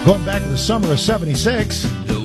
Going back to the summer of 76,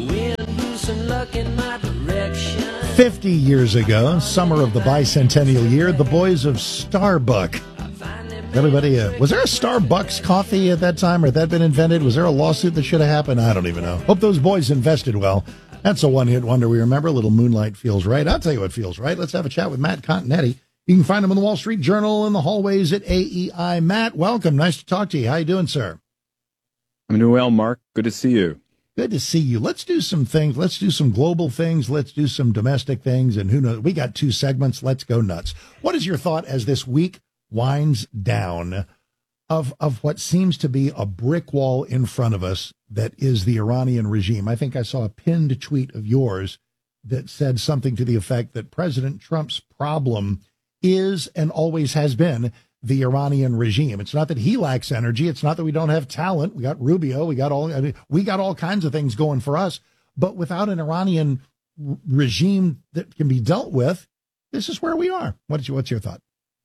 50 years ago, summer of the bicentennial year, the boys of Starbuck. Everybody, was there a Starbucks coffee at that time, or had that been invented? Was there a lawsuit that should have happened? I don't even know. Hope those boys invested well. That's a one-hit wonder we remember. A little Moonlight feels right. I'll tell you what feels right. Let's have a chat with Matt Continetti. You can find him in the Wall Street Journal in the hallways at AEI. Matt, welcome. Nice to talk to you. How you doing, sir? I'm doing well, Mark. Good to see you. Good to see you. Let's do some things. Let's do some global things. Let's do some domestic things. And who knows? We got 2 segments. Let's go nuts. What is your thought as this week winds down of what seems to be a brick wall in front of us that is the Iranian regime? I think I saw a pinned tweet of yours that said something to the effect that President Trump's problem is and always has been the Iranian regime. It's not that he lacks energy. It's not that we don't have talent. We got Rubio. We got all kinds of things going for us. But without an Iranian regime that can be dealt with, this is where we are. What's your thought?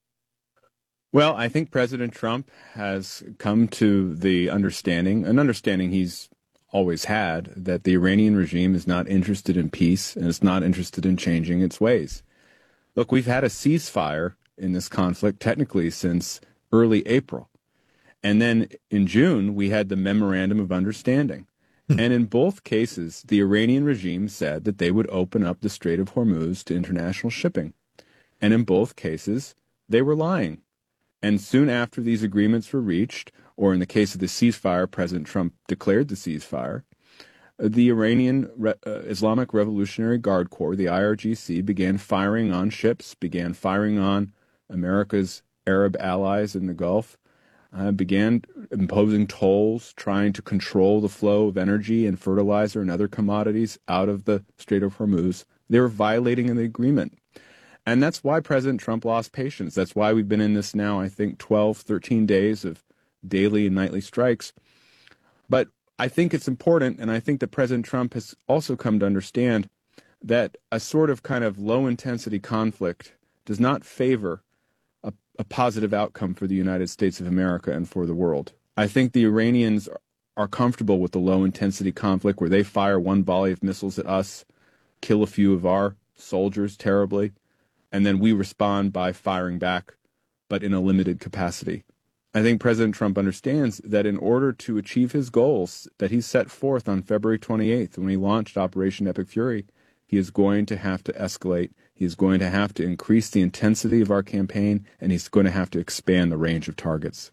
Well, I think President Trump has come to an understanding he's always had, that the Iranian regime is not interested in peace and is not interested in changing its ways. Look, we've had a ceasefire in this conflict technically since early April. And then in June, we had the Memorandum of Understanding. And in both cases, the Iranian regime said that they would open up the Strait of Hormuz to international shipping. And in both cases, they were lying. And soon after these agreements were reached, or in the case of the ceasefire, President Trump declared the ceasefire, the Iranian Islamic Revolutionary Guard Corps, the IRGC, began firing on ships, began firing on America's Arab allies in the Gulf, began imposing tolls, trying to control the flow of energy and fertilizer and other commodities out of the Strait of Hormuz. They were violating the agreement. And that's why President Trump lost patience. That's why we've been in this now, I think, 12, 13 days of daily and nightly strikes. But I think it's important, and I think that President Trump has also come to understand that a sort of kind of low-intensity conflict does not favor a positive outcome for the United States of America and for the world. I think the Iranians are comfortable with the low-intensity conflict where they fire one volley of missiles at us, kill a few of our soldiers terribly, and then we respond by firing back, but in a limited capacity. I think President Trump understands that in order to achieve his goals that he set forth on February 28th when he launched Operation Epic Fury, he is going to have to escalate. He is going to have to increase the intensity of our campaign, and he's going to have to expand the range of targets.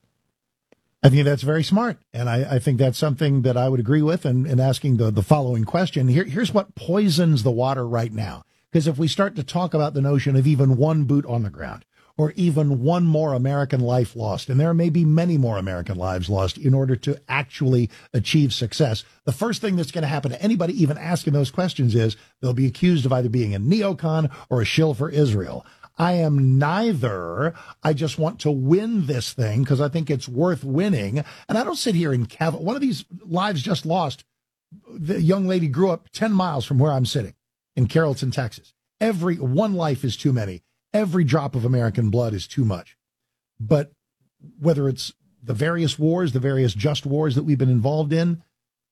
I think that's very smart, and I think that's something that I would agree with. And asking the following question, here's what poisons the water right now. Because if we start to talk about the notion of even one boot on the ground, or even one more American life lost, and there may be many more American lives lost in order to actually achieve success, the first thing that's going to happen to anybody even asking those questions is they'll be accused of either being a neocon or a shill for Israel. I am neither. I just want to win this thing because I think it's worth winning. And I don't sit here and one of these lives just lost. The young lady grew up 10 miles from where I'm sitting in Carrollton, Texas. Every one life is too many. Every drop of American blood is too much. But whether it's the various wars, the various just wars that we've been involved in,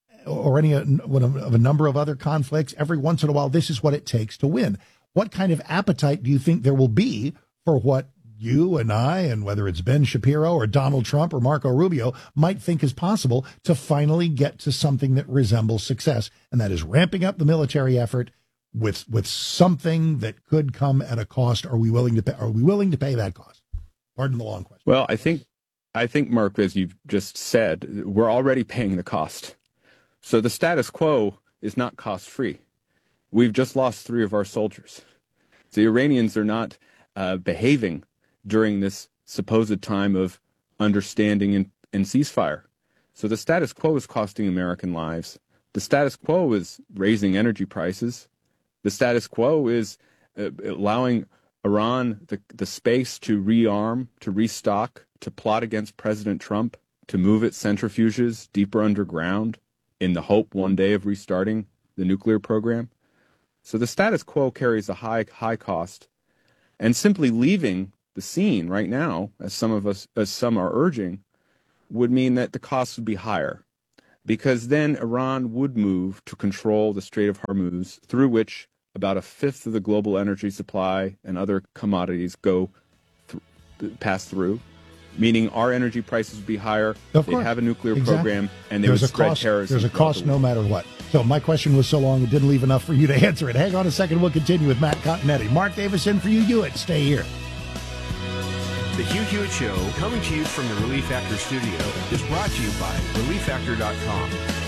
or any of a number of other conflicts, every once in a while, this is what it takes to win. What kind of appetite do you think there will be for what you and I, and whether it's Ben Shapiro or Donald Trump or Marco Rubio, might think is possible to finally get to something that resembles success? And that is ramping up the military effort with something that could come at a cost. Are we willing to pay that cost? Pardon the long question. Well, I think, Mark, as you've just said, we're already paying the cost. So the status quo is not cost-free. We've just lost 3 of our soldiers. The Iranians are not behaving during this supposed time of understanding and ceasefire. So the status quo is costing American lives. The status quo is raising energy prices. The status quo is allowing Iran the space to rearm, to restock, to plot against President Trump, to move its centrifuges deeper underground in the hope one day of restarting the nuclear program. So the status quo carries a high cost. And simply leaving the scene right now, as some are urging, would mean that the costs would be higher. because then Iran would move to control the Strait of Hormuz, through which about a fifth of the global energy supply and other commodities pass through, meaning our energy prices would be higher. They'd have a nuclear program, and they would spread terrorism. There's a cost no matter what. So my question was so long, it didn't leave enough for you to answer it. Hang on a second. We'll continue with Matt Continetti. Mark Davis in for you, Hewitt. Stay here. The Hugh Hewitt Show, coming to you from the Relief Factor studio, is brought to you by ReliefFactor.com.